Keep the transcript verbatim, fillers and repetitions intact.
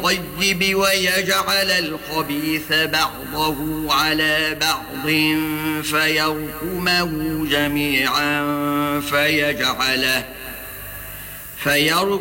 الطيب ويجعل الخبيث بعضه على بعض فيركمه جميعا فيجعله, فيركمه